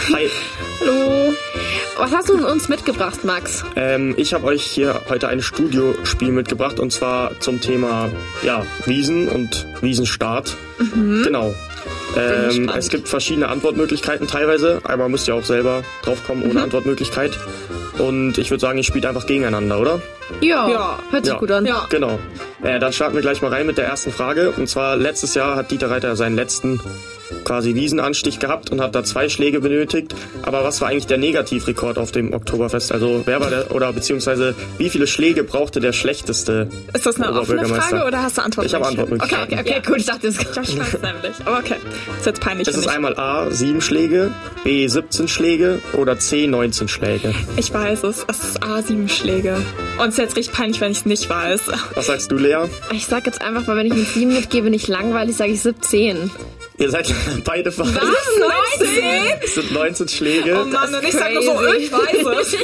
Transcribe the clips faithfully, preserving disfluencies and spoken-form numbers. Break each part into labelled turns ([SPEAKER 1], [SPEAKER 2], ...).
[SPEAKER 1] Hi.
[SPEAKER 2] Hallo. Was hast du uns mitgebracht, Max?
[SPEAKER 1] Ähm, ich habe euch hier heute ein Studiospiel mitgebracht und zwar zum Thema ja, Wiesen und Wiesenstart. Mhm. Genau. Ähm, es gibt verschiedene Antwortmöglichkeiten teilweise, aber müsst ihr auch selber draufkommen ohne mhm. Antwortmöglichkeit. Und ich würde sagen, ihr spielt einfach gegeneinander, oder?
[SPEAKER 2] Ja, ja. Hört sich
[SPEAKER 1] ja.
[SPEAKER 2] gut an.
[SPEAKER 1] Ja. Genau. Äh, dann starten wir gleich mal rein mit der ersten Frage. Und zwar, letztes Jahr hat Dieter Reiter seinen letzten quasi Wiesenanstich gehabt und hat da zwei Schläge benötigt. Aber was war eigentlich der Negativrekord auf dem Oktoberfest? Also wer war der, oder beziehungsweise wie viele Schläge brauchte der schlechteste
[SPEAKER 3] Ist das eine offene Frage oder hast du Antwortmöglichkeiten?
[SPEAKER 1] Ich habe Antwortmöglichkeiten.
[SPEAKER 3] Okay, okay, okay, cool. Ich dachte, das ist ganz schlecht nämlich. Aber okay, das ist jetzt peinlich.
[SPEAKER 1] Es ist einmal A, sieben Schläge, B, siebzehn Schläge oder C, neunzehn Schläge.
[SPEAKER 3] Ich weiß es. Es ist A, sieben Schläge. Und es ist jetzt richtig peinlich, wenn ich es nicht weiß.
[SPEAKER 1] Was sagst du, Lea?
[SPEAKER 2] Ich sag jetzt einfach, weil wenn ich mit sieben mitgebe, nicht langweilig, sage ich siebzehn.
[SPEAKER 1] Ihr seid beide falsch.
[SPEAKER 3] Was? neunzehn?
[SPEAKER 1] Es sind neunzehn Schläge.
[SPEAKER 3] Oh Mann, und ich sag nur so, ich weiß es.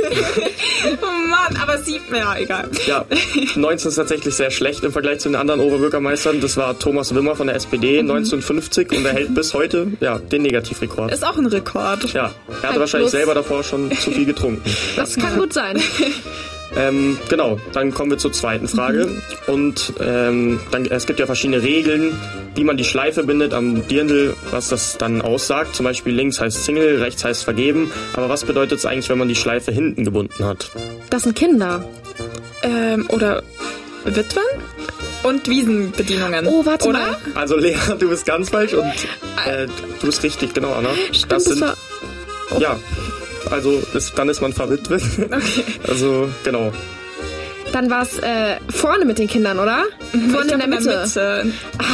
[SPEAKER 3] Oh Mann, aber sieben, ja, egal.
[SPEAKER 1] Ja, neunzehn ist tatsächlich sehr schlecht im Vergleich zu den anderen Oberbürgermeistern. Das war Thomas Wimmer von der S P D mhm. neunzehnhundertfünfzig und er hält bis heute ja, den Negativrekord.
[SPEAKER 3] Ist auch ein Rekord.
[SPEAKER 1] Ja, er hatte wahrscheinlich selber davor schon zu viel getrunken.
[SPEAKER 2] Das kann gut sein.
[SPEAKER 1] Ähm, genau, dann kommen wir zur zweiten Frage. Mhm. Und ähm, dann, es gibt ja verschiedene Regeln, wie man die Schleife bindet am Dirndl, was das dann aussagt. Zum Beispiel links heißt Single, rechts heißt vergeben. Aber was bedeutet es eigentlich, wenn man die Schleife hinten gebunden hat?
[SPEAKER 2] Das sind Kinder.
[SPEAKER 3] Ähm, oder Witwen? Und Wiesenbedienungen.
[SPEAKER 2] Oh, warte
[SPEAKER 3] oder?
[SPEAKER 2] mal.
[SPEAKER 1] Also Lea, du bist ganz falsch und äh, du bist richtig, genau, Anna.
[SPEAKER 2] Stimmt,
[SPEAKER 1] das sind,
[SPEAKER 2] das war...
[SPEAKER 1] oh. Ja, also ist, dann ist man verwitwet.
[SPEAKER 3] Okay.
[SPEAKER 1] Also, genau.
[SPEAKER 2] Dann war es äh, vorne mit den Kindern, oder?
[SPEAKER 3] Mhm,
[SPEAKER 2] vorne in der Mitte.
[SPEAKER 3] In der Mitte.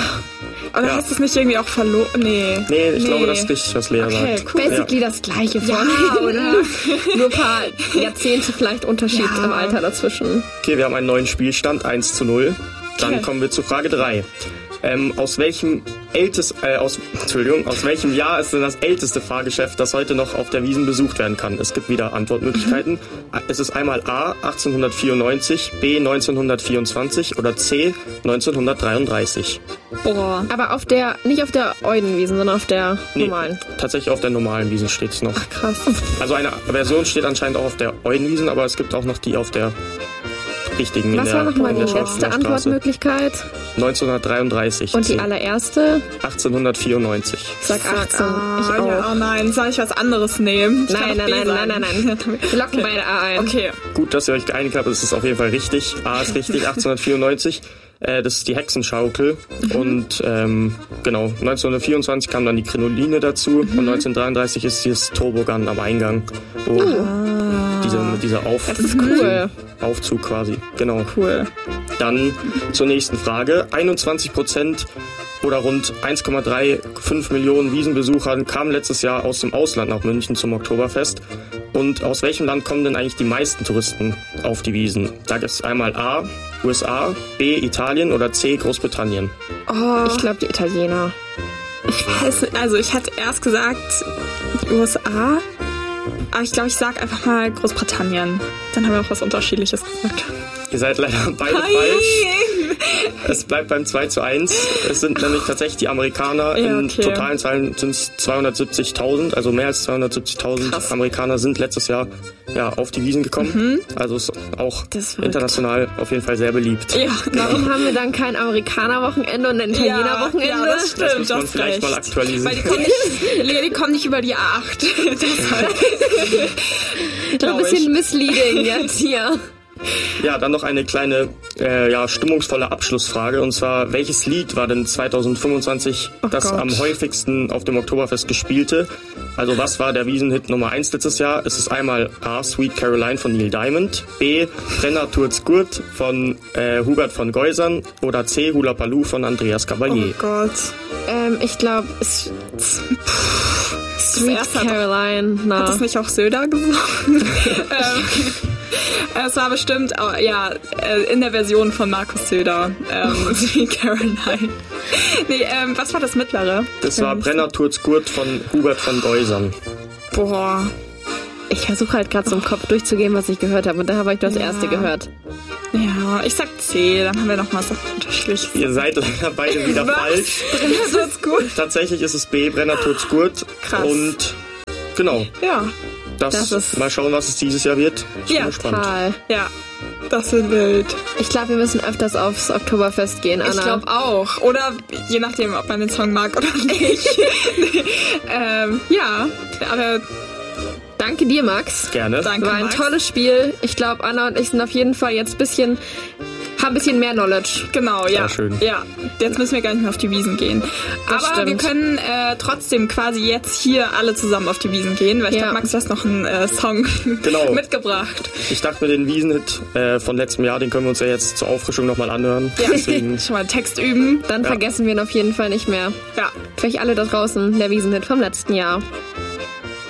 [SPEAKER 3] Ach. Oder ja. heißt das nicht irgendwie auch verloren? Nee.
[SPEAKER 1] Nee, ich
[SPEAKER 3] nee.
[SPEAKER 1] glaube, das ist richtig, was Lea
[SPEAKER 3] okay,
[SPEAKER 1] sagt.
[SPEAKER 3] Cool.
[SPEAKER 2] Basically ja. das gleiche vorne, ja, oder? Nur ein paar Jahrzehnte vielleicht Unterschied ja. im Alter dazwischen.
[SPEAKER 1] Okay, wir haben einen neuen Spielstand, eins zu null. Dann
[SPEAKER 3] okay.
[SPEAKER 1] kommen wir zu Frage drei. Ähm, aus welchem ältest, äh, aus, Entschuldigung, aus welchem Jahr ist denn das älteste Fahrgeschäft, das heute noch auf der Wiesn besucht werden kann? Es gibt wieder Antwortmöglichkeiten. Mhm. Es ist einmal A, achtzehnhundertvierundneunzig, B, neunzehnhundertvierundzwanzig oder C, neunzehnhundertdreiunddreißig.
[SPEAKER 2] Boah. Aber auf der, nicht auf der Eudenwiesn, sondern auf der
[SPEAKER 1] nee,
[SPEAKER 2] normalen?
[SPEAKER 1] Tatsächlich auf der normalen Wiesn steht es noch.
[SPEAKER 2] Ach, krass.
[SPEAKER 1] Also eine Version steht anscheinend auch auf der Eudenwiesn, aber es gibt auch noch die auf der richtigen.
[SPEAKER 2] Was war nochmal die letzte Antwortmöglichkeit?
[SPEAKER 1] neunzehnhundertdreiunddreißig.
[SPEAKER 2] Und die allererste?
[SPEAKER 1] achtzehnhundertvierundneunzig.
[SPEAKER 2] Sag achtzehn.
[SPEAKER 3] Ah,
[SPEAKER 2] ich auch.
[SPEAKER 3] Ja, oh nein, soll ich was anderes nehmen? Ich
[SPEAKER 2] nein, nein, nein, nein, nein, nein, nein. Wir locken
[SPEAKER 3] okay.
[SPEAKER 2] beide A ein.
[SPEAKER 3] Okay.
[SPEAKER 1] Gut, dass ihr euch geeinigt habt, das ist auf jeden Fall richtig. A ist richtig, achtzehnhundertvierundneunzig. Äh, das ist die Hexenschaukel. Mhm. Und ähm, genau, neunzehnhundertvierundzwanzig kam dann die Krinoline dazu. Mhm. Und neunzehnhundertdreiunddreißig ist dieses Turbogun am Eingang. Wo
[SPEAKER 2] ah.
[SPEAKER 1] diese, dieser Auf
[SPEAKER 2] das ist cool.
[SPEAKER 1] Aufzug quasi. Genau.
[SPEAKER 3] Cool.
[SPEAKER 1] Dann zur nächsten Frage. einundzwanzig Prozent oder rund eins Komma fünfunddreißig Millionen Wiesenbesuchern kamen letztes Jahr aus dem Ausland nach München zum Oktoberfest. Und aus welchem Land kommen denn eigentlich die meisten Touristen auf die Wiesn? Da gibt es einmal A, U S A, B, Italien oder C, Großbritannien.
[SPEAKER 2] Oh, ich glaube die Italiener.
[SPEAKER 3] Ich weiß nicht, also ich hatte erst gesagt die U S A, aber ich glaube, ich sag einfach mal Großbritannien. Dann haben wir auch was Unterschiedliches gesagt.
[SPEAKER 1] Ihr seid leider beide
[SPEAKER 3] Nein.
[SPEAKER 1] falsch. Es bleibt beim zwei zu eins. Es sind nämlich tatsächlich die Amerikaner.
[SPEAKER 3] Ja,
[SPEAKER 1] in
[SPEAKER 3] okay.
[SPEAKER 1] totalen Zahlen sind es zweihundertsiebzigtausend. Also mehr als zweihundertsiebzigtausend
[SPEAKER 3] Krass.
[SPEAKER 1] Amerikaner sind letztes Jahr ja, auf die Wiesn gekommen.
[SPEAKER 3] Mhm.
[SPEAKER 1] Also ist auch
[SPEAKER 2] ist
[SPEAKER 1] international auf jeden Fall sehr beliebt.
[SPEAKER 3] Ja,
[SPEAKER 2] warum haben wir dann kein Amerikaner-Wochenende und ein Italiener-Wochenende?
[SPEAKER 3] Ja, das stimmt.
[SPEAKER 1] Das muss man
[SPEAKER 3] das
[SPEAKER 1] vielleicht
[SPEAKER 3] recht.
[SPEAKER 1] mal aktualisieren.
[SPEAKER 3] Weil die kommen nicht, die kommen nicht über die A acht. Deshalb.
[SPEAKER 2] So ein bisschen misleading jetzt hier.
[SPEAKER 1] Ja, dann noch eine kleine, äh, ja, stimmungsvolle Abschlussfrage. Und zwar, welches Lied war denn zweitausendfünfundzwanzig
[SPEAKER 3] oh
[SPEAKER 1] das
[SPEAKER 3] Gott.
[SPEAKER 1] am häufigsten auf dem Oktoberfest gespielte? Also was war der Wiesenhit Nummer eins letztes Jahr? Es ist einmal A, Sweet Caroline von Neil Diamond, B, Brenner tut's gut von äh, Hubert von Geusern oder C, Hula Paloo von Andreas Cavalier.
[SPEAKER 3] Oh Gott.
[SPEAKER 2] Ähm, ich glaube, es... Sweet Caroline. Na.
[SPEAKER 3] Hat das nicht auch Söder gesungen? ähm, es war bestimmt, oh, ja, in der Version von Markus Söder. Ähm, Sweet Caroline. Nee, ähm, was war das mittlere?
[SPEAKER 1] Das war Brenner tut's gut von Hubert von Geusern.
[SPEAKER 3] Boah.
[SPEAKER 2] Ich versuche halt gerade so im Kopf durchzugehen, was ich gehört habe. Und da habe ich das ja. erste gehört.
[SPEAKER 3] Ja, ich sag C, dann haben wir nochmal so unterschiedlich.
[SPEAKER 1] Ihr seid leider beide wieder
[SPEAKER 3] was?
[SPEAKER 1] falsch.
[SPEAKER 3] Brenner tut's gut.
[SPEAKER 1] Tatsächlich ist es B, Brenner tut's gut.
[SPEAKER 3] Krass.
[SPEAKER 1] Und Genau.
[SPEAKER 3] Ja.
[SPEAKER 1] Das,
[SPEAKER 2] Das ist-
[SPEAKER 1] mal schauen, was es dieses Jahr wird. Ich
[SPEAKER 3] Ja,
[SPEAKER 1] bin gespannt.
[SPEAKER 2] Total.
[SPEAKER 3] Ja. Das wird wild.
[SPEAKER 2] Ich glaube, wir müssen öfters aufs Oktoberfest gehen, Anna.
[SPEAKER 3] Ich glaube auch. Oder je nachdem, ob man den Song mag oder nicht. ähm, ja, aber
[SPEAKER 2] Danke dir, Max.
[SPEAKER 1] Gerne.
[SPEAKER 3] danke,
[SPEAKER 2] War ein
[SPEAKER 3] Max.
[SPEAKER 2] tolles Spiel. Ich glaube, Anna und ich sind auf jeden Fall jetzt ein bisschen, haben ein bisschen mehr Knowledge.
[SPEAKER 3] Genau, ja.
[SPEAKER 1] Sehr schön.
[SPEAKER 3] Ja, jetzt müssen wir gar nicht mehr auf die Wiesen gehen.
[SPEAKER 2] Das
[SPEAKER 3] Aber
[SPEAKER 2] stimmt.
[SPEAKER 3] wir können äh, trotzdem quasi jetzt hier alle zusammen auf die Wiesen gehen, weil ich
[SPEAKER 2] Ja.
[SPEAKER 3] glaube, Max, du hast noch einen äh, Song
[SPEAKER 1] Genau.
[SPEAKER 3] mitgebracht.
[SPEAKER 1] Ich dachte mir, den Wiesenhit äh, von letztem Jahr, den können wir uns ja jetzt zur Auffrischung nochmal anhören.
[SPEAKER 3] Ja,
[SPEAKER 1] Deswegen,
[SPEAKER 3] schon mal Text üben.
[SPEAKER 2] Dann
[SPEAKER 1] Ja.
[SPEAKER 2] vergessen wir ihn auf jeden Fall nicht mehr.
[SPEAKER 3] Ja,
[SPEAKER 2] Für euch alle da draußen, der Wiesenhit vom letzten Jahr.